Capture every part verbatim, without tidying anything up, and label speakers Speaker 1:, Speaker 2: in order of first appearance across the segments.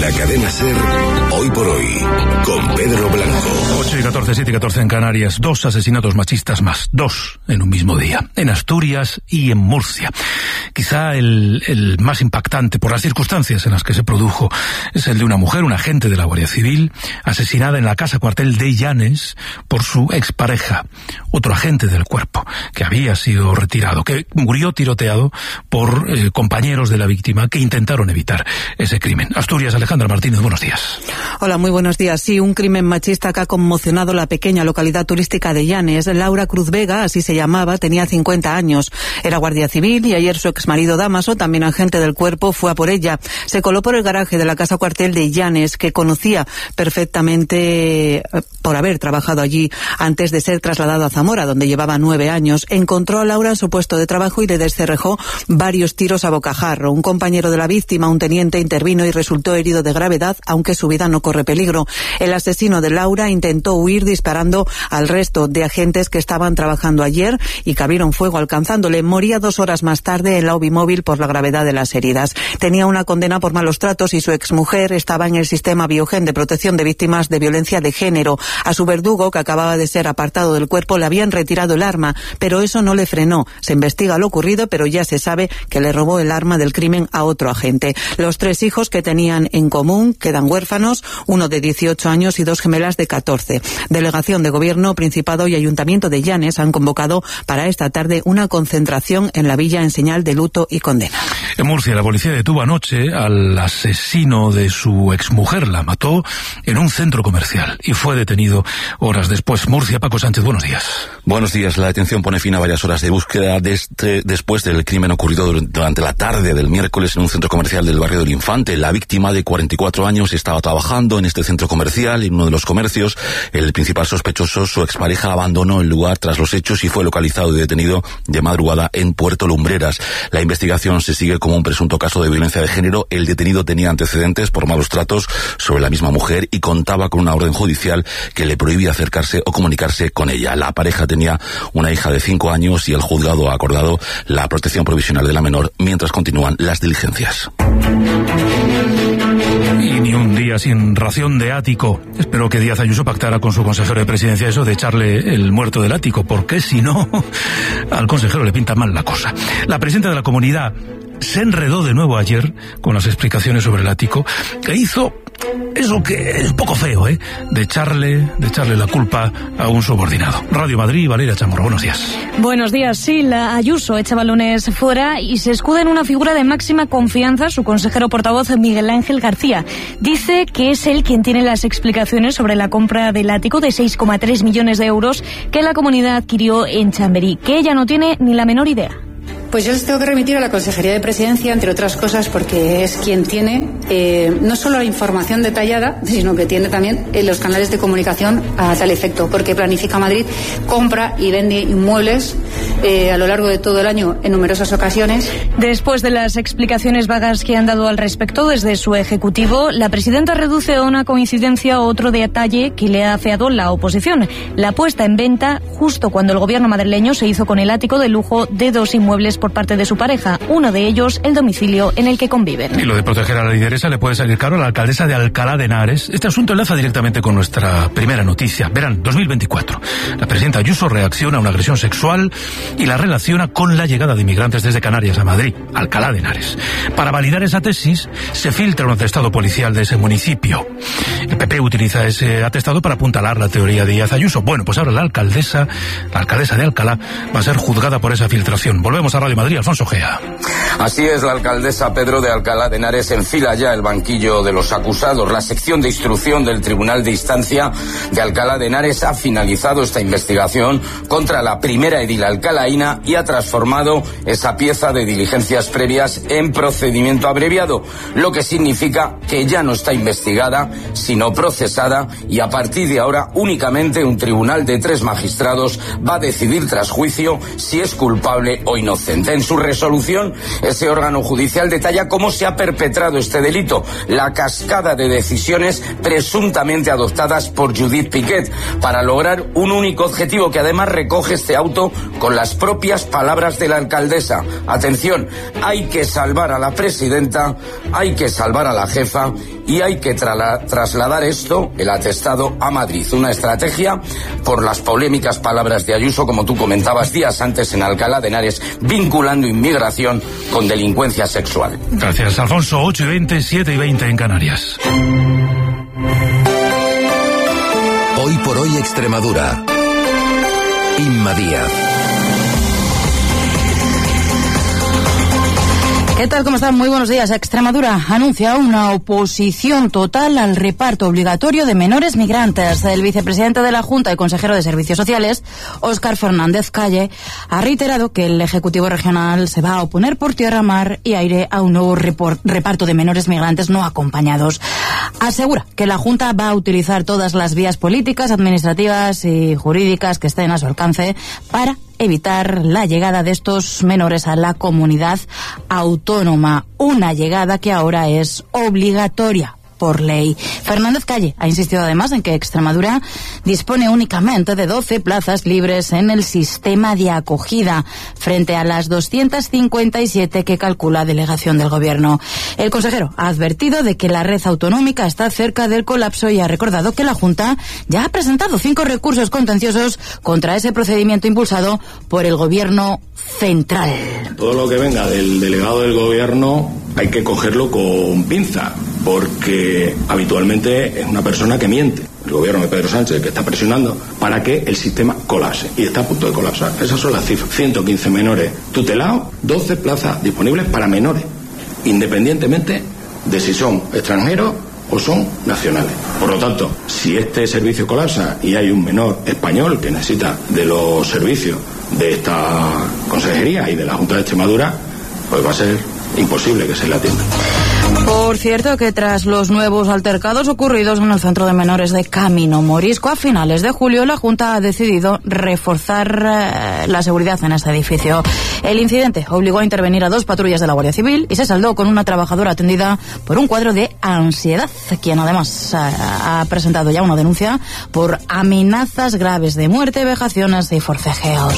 Speaker 1: la cadena SER, Hoy por Hoy, con Pedro Blanco.
Speaker 2: ocho y catorce, siete y catorce en Canarias. Dos asesinatos machistas más. Dos en un mismo día. En Asturias y en Murcia. Quizá el, el más impactante por las circunstancias en las que se produjo es el de una mujer, un agente de la Guardia Civil, asesinada en la casa cuartel de Llanes por su expareja, otro agente del cuerpo, que había sido retirado, que murió tiroteado por eh, compañeros de la víctima que intentaron evitar ese crimen. Asturias, Alejandra Martínez, buenos días.
Speaker 3: Hola, muy buenos días. Sí, un crimen machista que ha conmocionado la pequeña localidad turística de Llanes. Laura Cruz Vega, así se llamaba, tenía cincuenta años. Era guardia civil y ayer su exmarido Dámaso, también agente del cuerpo, fue a por ella. Se coló por el garaje de la casa cuartel de Llanes, que conocía perfectamente por haber trabajado allí antes de ser trasladado a Zamora, donde llevaba nueve años. Encontró a Laura en su puesto de trabajo y le descerrejó varios tiros a bocajarro. Un compañero de la víctima, un teniente, intervino y resultó herido de gravedad, aunque su vida no corre peligro. El asesino de Laura intentó huir disparando al resto de agentes que estaban trabajando ayer y que abrieron fuego alcanzándole. Moría dos horas más tarde en la Ubimóvil por la gravedad de las heridas. Tenía una condena por malos tratos y su exmujer estaba en el sistema Biogen de protección de víctimas de violencia de género. A su verdugo, que acababa de ser apartado del cuerpo, le habían retirado el arma, pero eso no le frenó. Se investiga lo ocurrido, pero ya se sabe que le robó el arma del crimen a otro agente. Los tres hijos que tenían en común quedan huérfanos, uno de dieciocho años y dos gemelas de catorce. Delegación de Gobierno, Principado y Ayuntamiento de Llanes han convocado para esta tarde una concentración en la villa en señal de luto y condena.
Speaker 2: En Murcia, la policía detuvo anoche al asesino de su exmujer. La mató en un centro comercial y fue detenido horas después. Murcia, Paco Sánchez, buenos días.
Speaker 4: Buenos días. La detención pone fin a varias horas de búsqueda desde, después del crimen ocurrido durante la tarde del miércoles en un centro comercial del barrio del Infante. La víctima, de cuarenta y cuatro años, estaba trabajando en este centro comercial, en uno de los comercios. El principal sospechoso, su expareja, abandonó el lugar tras los hechos y fue localizado y detenido de madrugada en Puerto Lumbreras. La investigación se sigue como un presunto caso de violencia de género. El detenido tenía antecedentes por malos tratos sobre la misma mujer y contaba con una orden judicial que le prohibía acercarse o comunicarse con ella. La pareja tenía una hija de cinco años y el juzgado ha acordado la protección provisional de la menor mientras continúan las diligencias.
Speaker 2: Y ni un día sin ración de ático. Espero que Díaz Ayuso pactara con su consejero de presidencia eso de echarle el muerto del ático, porque si no, al consejero le pinta mal la cosa. La presidenta de la comunidad se enredó de nuevo ayer con las explicaciones sobre el ático e hizo eso que es un poco feo, ¿eh? De echarle, de echarle la culpa a un subordinado. Radio Madrid, Valeria Chamorro, buenos días.
Speaker 5: Buenos días, sí, la Ayuso echa balones fuera y se escuda en una figura de máxima confianza, su consejero portavoz Miguel Ángel García. Dice que es él quien tiene las explicaciones sobre la compra del ático de seis coma tres millones de euros que la comunidad adquirió en Chamberí, que ella no tiene ni la menor idea.
Speaker 6: Pues yo les tengo que remitir a la Consejería de Presidencia, entre otras cosas, porque es quien tiene eh, no solo la información detallada, sino que tiene también eh, los canales de comunicación a tal efecto, porque Planifica Madrid compra y vende inmuebles eh, a lo largo de todo el año en numerosas ocasiones.
Speaker 5: Después de las explicaciones vagas que han dado al respecto desde su ejecutivo, la presidenta reduce a una coincidencia otro detalle que le ha afeado la oposición: la puesta en venta justo cuando el gobierno madrileño se hizo con el ático de lujo de dos inmuebles por parte de su pareja, uno de ellos el domicilio en el que conviven.
Speaker 2: Y lo de proteger a la lideresa le puede salir caro a la alcaldesa de Alcalá de Henares. Este asunto enlaza directamente con nuestra primera noticia. Verán, dos mil veinticuatro. La presidenta Ayuso reacciona a una agresión sexual y la relaciona con la llegada de inmigrantes desde Canarias a Madrid, Alcalá de Henares. Para validar esa tesis, se filtra un atestado policial de ese municipio. El P P utiliza ese atestado para apuntalar la teoría de Díaz Ayuso. Bueno, pues ahora la alcaldesa, la alcaldesa de Alcalá, va a ser juzgada por esa filtración. Volvemos a Radio Madrid, Alfonso Gea.
Speaker 7: Así es, la alcaldesa Pedro de Alcalá de Henares enfila ya el banquillo de los acusados. La sección de instrucción del Tribunal de Instancia de Alcalá de Henares ha finalizado esta investigación contra la primera edil alcalaína y ha transformado esa pieza de diligencias previas en procedimiento abreviado, lo que significa que ya no está investigada, sino procesada, y a partir de ahora únicamente un tribunal de tres magistrados va a decidir tras juicio si es culpable o inocente. presidente. En su resolución, ese órgano judicial detalla cómo se ha perpetrado este delito, la cascada de decisiones presuntamente adoptadas por Judith Piquet para lograr un único objetivo que además recoge este auto con las propias palabras de la alcaldesa. Atención, hay que salvar a la presidenta, hay que salvar a la jefa y hay que tra- trasladar esto, el atestado, a Madrid. Una estrategia por las polémicas palabras de Ayuso, como tú comentabas días antes en Alcalá de Henares, vinculando inmigración con delincuencia sexual.
Speaker 2: Gracias, Alfonso. ocho y veinte, siete y veinte en Canarias.
Speaker 1: Hoy por hoy Extremadura. Inma Díaz.
Speaker 8: ¿Qué tal? ¿Cómo están? Muy buenos días. Extremadura anuncia una oposición total al reparto obligatorio de menores migrantes. El vicepresidente de la Junta y consejero de Servicios Sociales, Óscar Fernández Calle, ha reiterado que el Ejecutivo Regional se va a oponer por tierra, mar y aire a un nuevo report, reparto de menores migrantes no acompañados. Asegura que la Junta va a utilizar todas las vías políticas, administrativas y jurídicas que estén a su alcance para evitar la llegada de estos menores a la comunidad autónoma, una llegada que ahora es obligatoria por ley. Fernández Calle ha insistido además en que Extremadura dispone únicamente de doce plazas libres en el sistema de acogida, frente a las doscientas cincuenta y siete que calcula delegación del Gobierno. El consejero ha advertido de que la red autonómica está cerca del colapso y ha recordado que la Junta ya ha presentado cinco recursos contenciosos contra ese procedimiento impulsado por el Gobierno central.
Speaker 9: Todo lo que venga del delegado del Gobierno hay que cogerlo con pinza, porque habitualmente es una persona que miente. El gobierno de Pedro Sánchez, que está presionando para que el sistema colapse, y está a punto de colapsar. Esas son las cifras. ciento quince menores tutelados, doce plazas disponibles para menores, independientemente de si son extranjeros o son nacionales. Por lo tanto, si este servicio colapsa y hay un menor español que necesita de los servicios de esta consejería y de la Junta de Extremadura, pues va a ser imposible que se le atienda.
Speaker 8: Por cierto, que tras los nuevos altercados ocurridos en el centro de menores de Camino Morisco a finales de julio, la Junta ha decidido reforzar eh, la seguridad en este edificio. El incidente obligó a intervenir a dos patrullas de la Guardia Civil y se saldó con una trabajadora atendida por un cuadro de ansiedad, quien además eh, ha presentado ya una denuncia por amenazas graves de muerte, vejaciones y forcejeos.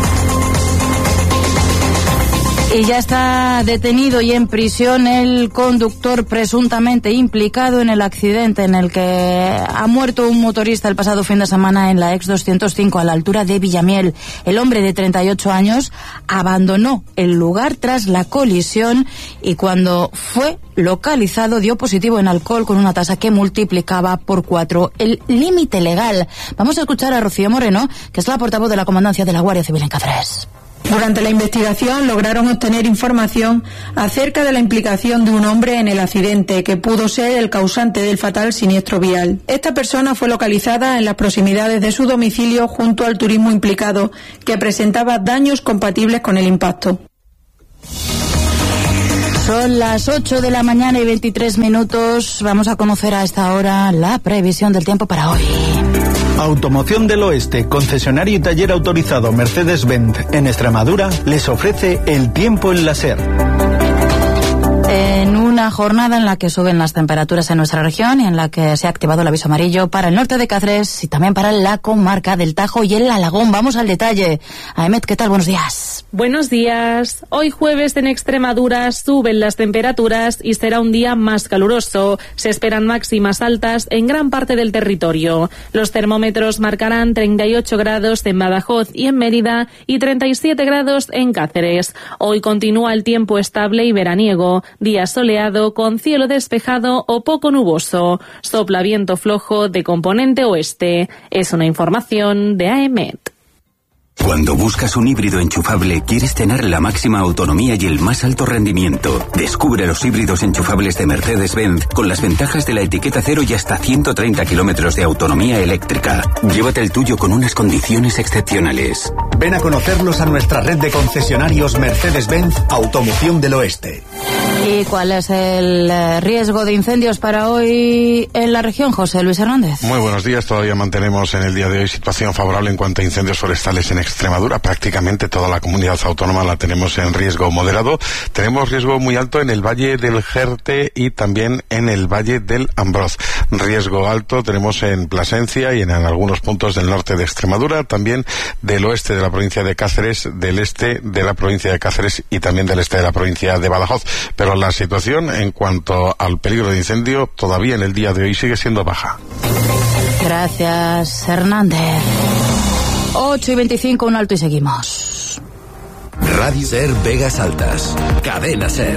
Speaker 8: Y ya está detenido y en prisión el conductor presuntamente implicado en el accidente en el que ha muerto un motorista el pasado fin de semana en la ex doscientos cinco a la altura de Villamiel. El hombre de treinta y ocho años abandonó el lugar tras la colisión y cuando fue localizado dio positivo en alcohol con una tasa que multiplicaba por cuatro el límite legal. Vamos a escuchar a Rocío Moreno, que es la portavoz de la Comandancia de la Guardia Civil en Cáceres.
Speaker 10: Durante la investigación lograron obtener información acerca de la implicación de un hombre en el accidente que pudo ser el causante del fatal siniestro vial. Esta persona fue localizada en las proximidades de su domicilio junto al turismo implicado, que presentaba daños compatibles con el impacto.
Speaker 8: Son las ocho de la mañana y veintitrés minutos. Vamos a conocer a esta hora la previsión del tiempo para hoy.
Speaker 11: Automoción del Oeste, concesionario y taller autorizado Mercedes-Benz en Extremadura, les ofrece el tiempo en la SER.
Speaker 8: En una jornada en la que suben las temperaturas en nuestra región y en la que se ha activado el aviso amarillo para el norte de Cáceres y también para la comarca del Tajo y el Alagón. Vamos al detalle. Ahmed, ¿qué tal? Buenos días.
Speaker 12: Buenos días. Hoy jueves en Extremadura suben las temperaturas y será un día más caluroso. Se esperan máximas altas en gran parte del territorio. Los termómetros marcarán treinta y ocho grados en Badajoz y en Mérida y treinta y siete grados en Cáceres. Hoy continúa el tiempo estable y veraniego. Día soleado con cielo despejado o poco nuboso. Sopla viento flojo de componente oeste. Es una información de A E M E T.
Speaker 13: Cuando buscas un híbrido enchufable, quieres tener la máxima autonomía y el más alto rendimiento. Descubre los híbridos enchufables de Mercedes-Benz con las ventajas de la etiqueta cero y hasta ciento treinta kilómetros de autonomía eléctrica. Llévate el tuyo con unas condiciones excepcionales.
Speaker 11: Ven a conocerlos a nuestra red de concesionarios Mercedes-Benz Automoción del Oeste.
Speaker 8: ¿Y cuál es el eh, riesgo de incendios para hoy en la región, José Luis Hernández?
Speaker 14: Muy buenos días. Todavía mantenemos en el día de hoy situación favorable en cuanto a incendios forestales en Extremadura. Prácticamente toda la comunidad autónoma la tenemos en riesgo moderado. Tenemos riesgo muy alto en el Valle del Jerte y también en el Valle del Ambroz. Riesgo alto tenemos en Plasencia y en, en algunos puntos del norte de Extremadura, también del oeste de la provincia de Cáceres, del este de la provincia de Cáceres y también del este de la provincia de Badajoz. Pero la situación en cuanto al peligro de incendio todavía en el día de hoy sigue siendo baja.
Speaker 8: Gracias, Hernández. ocho y veinticinco, un alto y seguimos.
Speaker 1: Radio Ser Vegas Altas. Cadena Ser.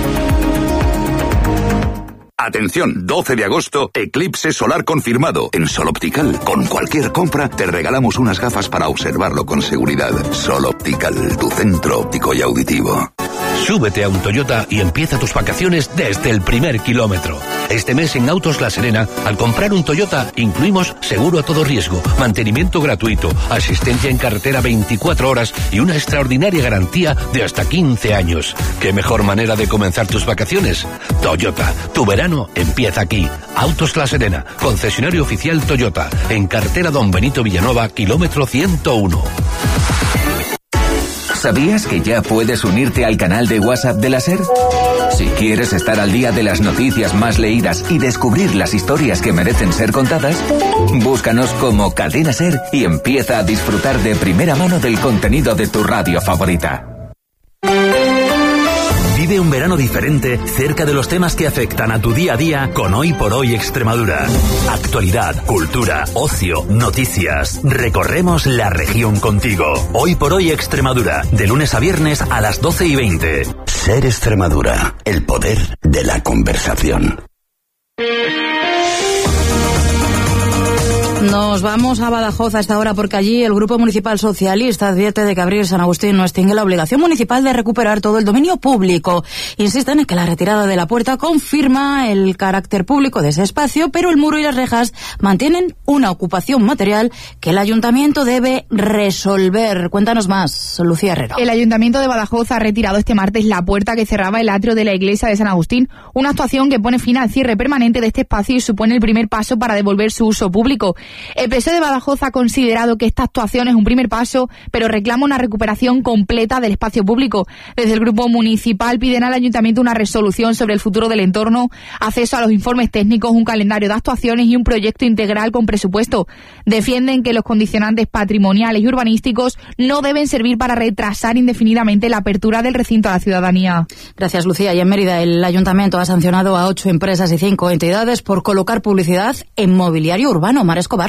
Speaker 1: Atención, doce de agosto, eclipse solar confirmado. En Sol Optical, con cualquier compra, te regalamos unas gafas para observarlo con seguridad. Sol Optical, tu centro óptico y auditivo.
Speaker 15: Súbete a un Toyota y empieza tus vacaciones desde el primer kilómetro. Este mes en Autos La Serena, al comprar un Toyota, incluimos seguro a todo riesgo, mantenimiento gratuito, asistencia en carretera veinticuatro horas y una extraordinaria garantía de hasta quince años. ¿Qué mejor manera de comenzar tus vacaciones? Toyota, tu verano empieza aquí. Autos La Serena, concesionario oficial Toyota, en carretera Don Benito Villanueva, kilómetro ciento uno.
Speaker 16: ¿Sabías que ya puedes unirte al canal de WhatsApp de la SER? Si quieres estar al día de las noticias más leídas y descubrir las historias que merecen ser contadas, búscanos como Cadena SER y empieza a disfrutar de primera mano del contenido de tu radio favorita.
Speaker 17: Vive un verano diferente cerca de los temas que afectan a tu día a día con Hoy por Hoy Extremadura. Actualidad, cultura, ocio, noticias. Recorremos la región contigo. Hoy por Hoy Extremadura, de lunes a viernes a las doce y veinte.
Speaker 1: Ser Extremadura, el poder de la conversación.
Speaker 8: Nos vamos a Badajoz a esta hora porque allí el Grupo Municipal Socialista advierte de que abrir San Agustín no extingue la obligación municipal de recuperar todo el dominio público. Insisten en que la retirada de la puerta confirma el carácter público de ese espacio, pero el muro y las rejas mantienen una ocupación material que el Ayuntamiento debe resolver. Cuéntanos más, Lucía Herrero.
Speaker 18: El Ayuntamiento de Badajoz ha retirado este martes la puerta que cerraba el atrio de la iglesia de San Agustín, una actuación que pone fin al cierre permanente de este espacio y supone el primer paso para devolver su uso público. El P S O E de Badajoz ha considerado que esta actuación es un primer paso, pero reclama una recuperación completa del espacio público. Desde el Grupo Municipal piden al Ayuntamiento una resolución sobre el futuro del entorno, acceso a los informes técnicos, un calendario de actuaciones y un proyecto integral con presupuesto. Defienden que los condicionantes patrimoniales y urbanísticos no deben servir para retrasar indefinidamente la apertura del recinto a la ciudadanía.
Speaker 8: Gracias, Lucía. Y en Mérida, el Ayuntamiento ha sancionado a ocho empresas y cinco entidades por colocar publicidad en mobiliario urbano. Mar Escobar.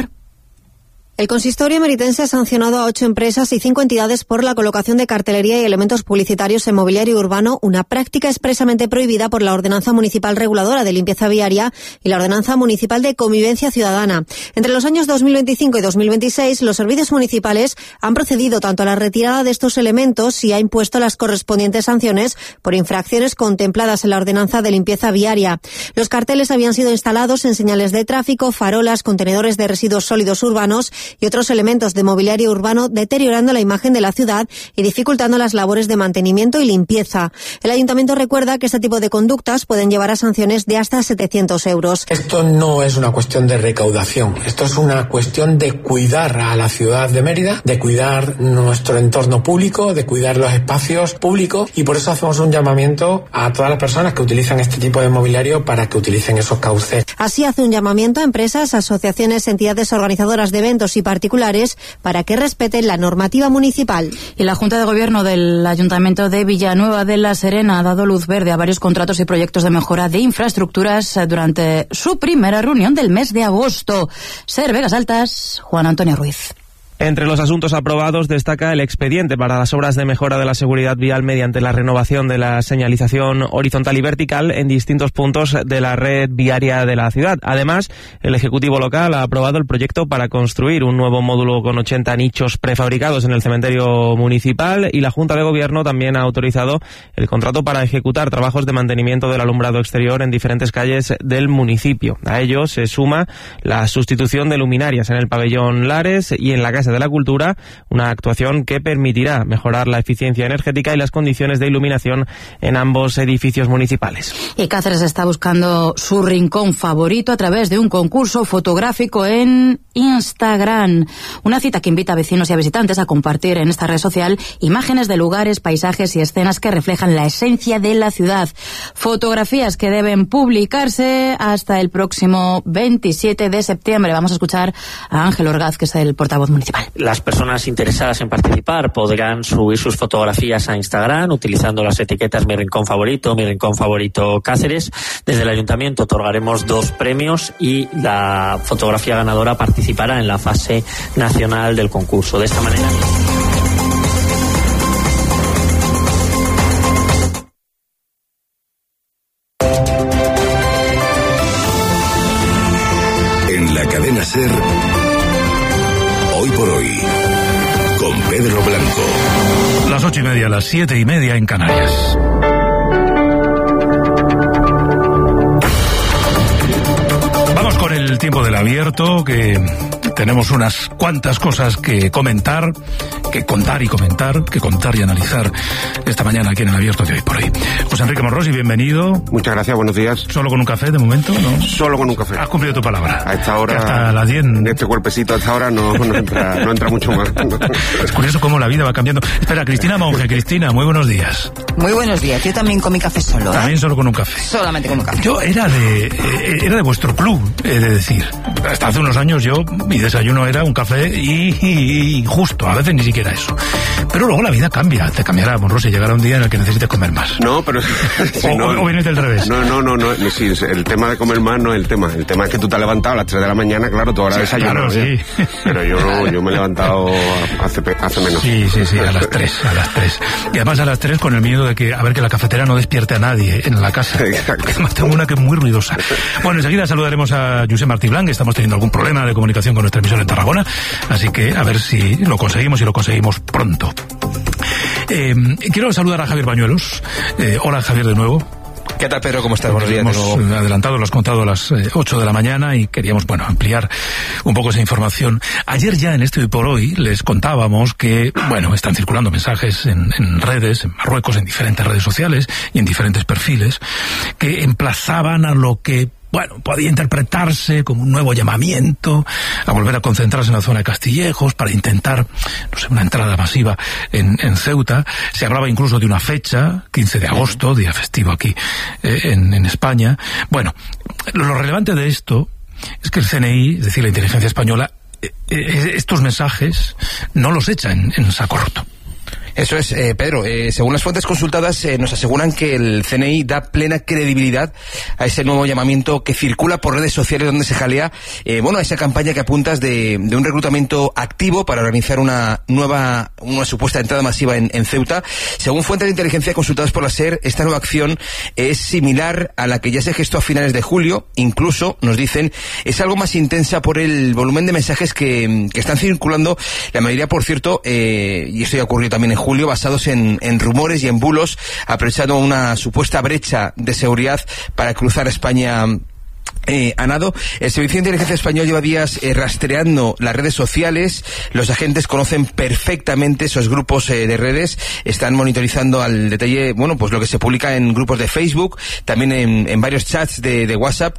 Speaker 19: El consistorio meritense ha sancionado a ocho empresas y cinco entidades por la colocación de cartelería y elementos publicitarios en mobiliario urbano, una práctica expresamente prohibida por la Ordenanza Municipal Reguladora de Limpieza Viaria y la Ordenanza Municipal de Convivencia Ciudadana. Entre los años dos mil veinticinco y dos mil veintiséis, los servicios municipales han procedido tanto a la retirada de estos elementos y ha impuesto las correspondientes sanciones por infracciones contempladas en la Ordenanza de Limpieza Viaria. Los carteles habían sido instalados en señales de tráfico, farolas, contenedores de residuos sólidos urbanos y otros elementos de mobiliario urbano, deteriorando la imagen de la ciudad y dificultando las labores de mantenimiento y limpieza. El Ayuntamiento recuerda que este tipo de conductas pueden llevar a sanciones de hasta setecientos euros.
Speaker 20: Esto no es una cuestión de recaudación, esto es una cuestión de cuidar a la ciudad de Mérida, de cuidar nuestro entorno público, de cuidar los espacios públicos, y por eso hacemos un llamamiento a todas las personas que utilizan este tipo de mobiliario para que utilicen esos cauces.
Speaker 19: Así hace un llamamiento a empresas, asociaciones, entidades organizadoras de eventos y particulares para que respeten la normativa municipal.
Speaker 8: Y la Junta de Gobierno del Ayuntamiento de Villanueva de la Serena ha dado luz verde a varios contratos y proyectos de mejora de infraestructuras durante su primera reunión del mes de agosto. Ser Vegas Altas, Juan Antonio Ruiz.
Speaker 21: Entre los asuntos aprobados destaca el expediente para las obras de mejora de la seguridad vial mediante la renovación de la señalización horizontal y vertical en distintos puntos de la red viaria de la ciudad. Además, el Ejecutivo local ha aprobado el proyecto para construir un nuevo módulo con ochenta nichos prefabricados en el cementerio municipal, y la Junta de Gobierno también ha autorizado el contrato para ejecutar trabajos de mantenimiento del alumbrado exterior en diferentes calles del municipio. A ello se suma la sustitución de luminarias en el pabellón Lares y en la Casa Casa de la Cultura, una actuación que permitirá mejorar la eficiencia energética y las condiciones de iluminación en ambos edificios municipales.
Speaker 8: Y Cáceres está buscando su rincón favorito a través de un concurso fotográfico en Instagram. Una cita que invita a vecinos y a visitantes a compartir en esta red social imágenes de lugares, paisajes y escenas que reflejan la esencia de la ciudad. Fotografías que deben publicarse hasta el próximo veintisiete de septiembre. Vamos a escuchar a Ángel Orgaz, que es el portavoz municipal.
Speaker 3: Las personas interesadas en participar podrán subir sus fotografías a Instagram utilizando las etiquetas Mi Rincón Favorito, Mi Rincón Favorito Cáceres. Desde el Ayuntamiento otorgaremos dos premios y la fotografía ganadora participará en la fase nacional del concurso. De esta manera.
Speaker 1: En la cadena SER, Hoy por Hoy, con Pedro Blanco.
Speaker 2: Las ocho y media, las siete y media en Canarias. Vamos con el tiempo del abierto, que tenemos unas cuantas cosas que comentar, que contar y comentar, que contar y analizar esta mañana aquí en el abierto de Hoy por Hoy. José Enrique Monrosi, bienvenido.
Speaker 22: Muchas gracias, buenos días.
Speaker 2: ¿Solo con un café de momento, no?
Speaker 22: Solo con un café.
Speaker 2: Has cumplido tu palabra.
Speaker 22: A esta hora,
Speaker 2: hasta las diez.
Speaker 22: En este cuerpecito a esta hora no, no, entra, no entra mucho más.
Speaker 2: Es curioso cómo la vida va cambiando. Espera, Cristina Monge. Cristina, muy buenos días.
Speaker 23: Muy buenos días. Yo también comí café solo. ¿eh?
Speaker 2: También solo con un café.
Speaker 23: Solamente con un café.
Speaker 2: Yo era de, eh, era de vuestro club, he de decir. Hasta hace unos años yo, mi desayuno era un café y, y, y justo, a veces ni siquiera eso. Pero luego la vida cambia, te cambiará, Monrosi, llegará un día en el que necesites comer más.
Speaker 22: No, pero... sí,
Speaker 2: o,
Speaker 22: no,
Speaker 2: o vienes del revés.
Speaker 22: No, no, no, no, sí, el tema de comer más no es el tema. El tema es que tú te has levantado a las tres de la mañana, claro, tú ahora
Speaker 2: sí,
Speaker 22: desayunas.
Speaker 2: Claro, sí.
Speaker 22: Pero yo no, yo me he levantado hace, hace menos.
Speaker 2: Sí, sí, sí, a las tres, a las tres. Y además a las tres con el miedo de que, a ver, que la cafetera no despierte a nadie en la casa. Además tengo una que es muy ruidosa. Bueno, enseguida saludaremos a Josep Martí Blanc, estamos teniendo algún problema de comunicación con nuestra emisora en Tarragona, así que a ver si lo conseguimos y lo conseguimos pronto. Eh, quiero saludar a Javier Bañuelos. Eh, hola, Javier, de nuevo.
Speaker 24: ¿Qué tal, Pedro? ¿Cómo estás? Buenos días.
Speaker 2: Hemos adelantado, lo has contado a las eh, ocho de la mañana y queríamos, bueno, ampliar un poco esa información. Ayer ya en este Hoy por Hoy les contábamos que, bueno, están circulando mensajes en, en redes, en Marruecos, en diferentes redes sociales y en diferentes perfiles, que emplazaban a lo que, bueno, podía interpretarse como un nuevo llamamiento a volver a concentrarse en la zona de Castillejos para intentar, no sé, una entrada masiva en, en Ceuta. Se hablaba incluso de una fecha, quince de agosto, día festivo aquí eh, en, en España. Bueno, lo relevante de esto es que el C N I, es decir, la inteligencia española, eh, eh, estos mensajes no los echa en, en saco roto.
Speaker 24: Eso es, eh, Pedro. Eh, según las fuentes consultadas, eh, nos aseguran que el C N I da plena credibilidad a ese nuevo llamamiento que circula por redes sociales donde se jalea, eh, bueno, a esa campaña que apuntas de, de un reclutamiento activo para organizar una nueva, una supuesta entrada masiva en, en Ceuta. Según fuentes de inteligencia consultadas por la SER, esta nueva acción es similar a la que ya se gestó a finales de julio. Incluso, nos dicen, es algo más intensa por el volumen de mensajes que, que están circulando. La mayoría, por cierto, eh, y esto ya ocurrió también en julio, basados en, en rumores y en bulos, aprovechando una supuesta brecha de seguridad para cruzar España Eh, a nado. El Servicio de Inteligencia Español lleva días eh, rastreando las redes sociales. Los agentes conocen perfectamente esos grupos eh, de redes. Están monitorizando al detalle, bueno, pues lo que se publica en grupos de Facebook, también en, en varios chats de, de WhatsApp.